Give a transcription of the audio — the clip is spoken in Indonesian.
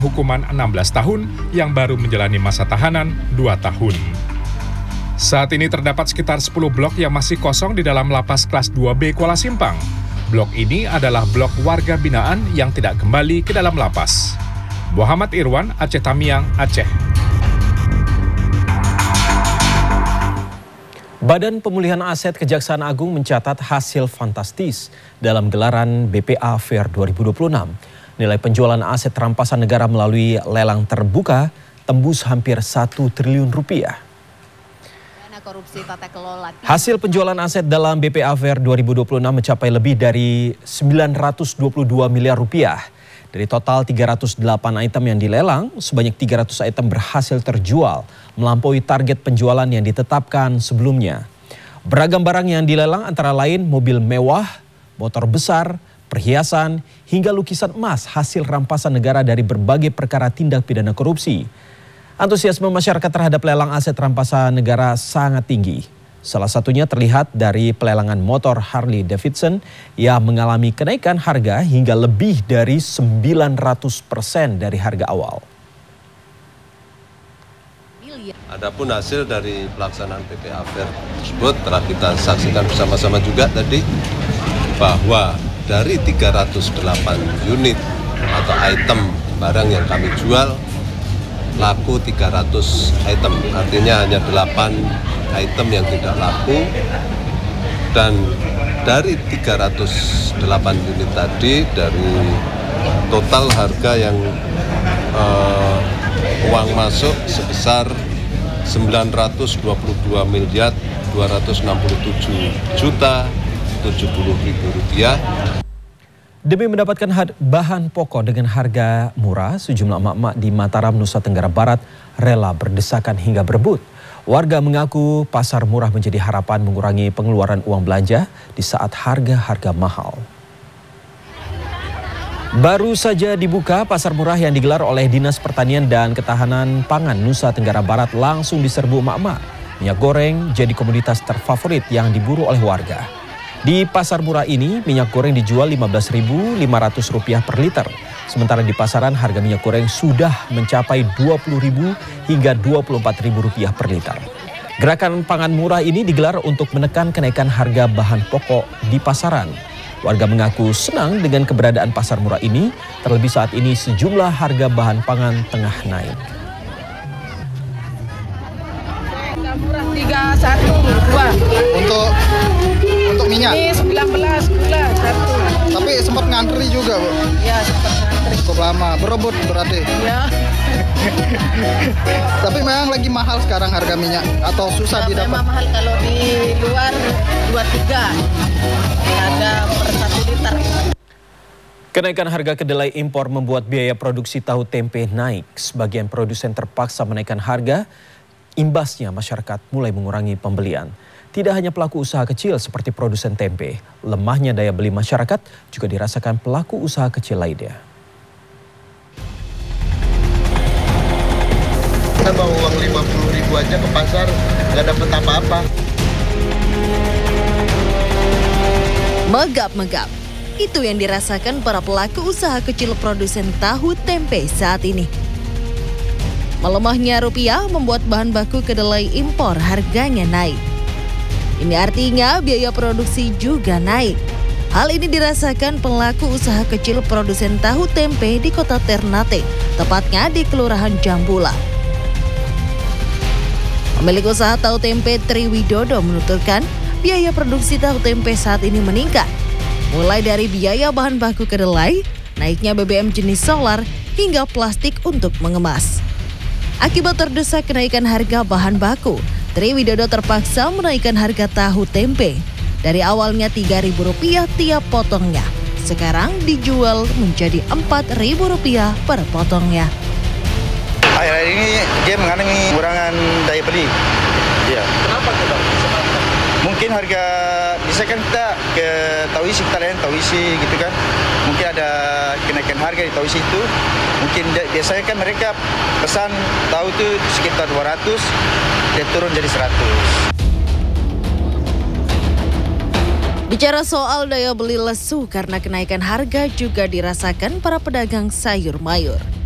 hukuman 16 tahun yang baru menjalani masa tahanan 2 tahun. Saat ini terdapat sekitar 10 blok yang masih kosong di dalam lapas kelas 2B Kuala Simpang. Blok ini adalah blok warga binaan yang tidak kembali ke dalam lapas. Muhammad Irwan, Aceh Tamiang, Aceh. Badan Pemulihan Aset Kejaksaan Agung mencatat hasil fantastis dalam gelaran BPA Fair 2026. Nilai penjualan aset rampasan negara melalui lelang terbuka tembus hampir 1 triliun rupiah. Hasil penjualan aset dalam BPA Fair 2026 mencapai lebih dari 922 miliar rupiah. Dari total 308 item yang dilelang, sebanyak 300 item berhasil terjual, melampaui target penjualan yang ditetapkan sebelumnya. Beragam barang yang dilelang antara lain mobil mewah, motor besar, perhiasan, hingga lukisan emas hasil rampasan negara dari berbagai perkara tindak pidana korupsi. Antusiasme masyarakat terhadap lelang aset rampasan negara sangat tinggi. Salah satunya terlihat dari pelelangan motor Harley Davidson yang mengalami kenaikan harga hingga lebih dari 900% dari harga awal. Adapun hasil dari pelaksanaan BPA Fair tersebut telah kita saksikan bersama-sama juga tadi bahwa dari 308 unit atau item barang yang kami jual laku 300 item, artinya hanya 8 item yang tidak laku, dan dari 308 unit tadi dari total harga yang uang masuk sebesar 922 miliar 267 juta 70.000 rupiah. Demi mendapatkan bahan pokok dengan harga murah, sejumlah emak-emak di Mataram, Nusa Tenggara Barat rela berdesakan hingga berebut. Warga mengaku pasar murah menjadi harapan mengurangi pengeluaran uang belanja di saat harga-harga mahal. Baru saja dibuka, pasar murah yang digelar oleh Dinas Pertanian dan Ketahanan Pangan Nusa Tenggara Barat langsung diserbu emak-emak. Minyak goreng jadi komoditas terfavorit yang diburu oleh warga. Di pasar murah ini, minyak goreng dijual Rp15.500 per liter. Sementara di pasaran harga minyak goreng sudah mencapai Rp20.000 hingga Rp24.000 per liter. Gerakan pangan murah ini digelar untuk menekan kenaikan harga bahan pokok di pasaran. Warga mengaku senang dengan keberadaan pasar murah ini, terlebih saat ini sejumlah harga bahan pangan tengah naik. Murah 312. Untuk minyak? Ini 19 gula 1. Tapi sempat ngantri juga, Bu? Ya, sempat ngantri. Cukup lama, berebut berarti? Ya. Tapi memang lagi mahal sekarang harga minyak atau susah didapat? Memang mahal, kalau di luar 23. Ada per 1 liter. Kenaikan harga kedelai impor membuat biaya produksi tahu tempe naik. Sebagian produsen terpaksa menaikkan harga. Imbasnya masyarakat mulai mengurangi pembelian. Tidak hanya pelaku usaha kecil seperti produsen tempe, lemahnya daya beli masyarakat juga dirasakan pelaku usaha kecil lainnya. Kita bawa uang 50.000 aja ke pasar, nggak dapet apa-apa. Megap-megap, itu yang dirasakan para pelaku usaha kecil produsen tahu tempe saat ini. Melemahnya rupiah membuat bahan baku kedelai impor harganya naik. Ini artinya biaya produksi juga naik. Hal ini dirasakan pelaku usaha kecil produsen tahu tempe di kota Ternate, tepatnya di Kelurahan Jambula. Pemilik usaha tahu tempe Triwidodo menuturkan biaya produksi tahu tempe saat ini meningkat. Mulai dari biaya bahan baku kedelai, naiknya BBM jenis solar, hingga plastik untuk mengemas. Akibat terdesak kenaikan harga bahan baku, Triwidodo terpaksa menaikkan harga tahu tempe. Dari awalnya Rp3.000 tiap potongnya, sekarang dijual menjadi Rp4.000 per potongnya. Akhir-akhir ini dia mengalami kurangan daya beli. Iya. Kenapa tuh, Bang? Mungkin harga, bisa kan kita ke Tauisi, kita lihat Tauisi gitu kan. Mungkin ada kenaikan harga di Tauisi itu. Mungkin biasanya kan mereka pesan tahu itu sekitar 200, dia turun jadi 100. Bicara soal daya beli lesu karena kenaikan harga juga dirasakan para pedagang sayur mayur.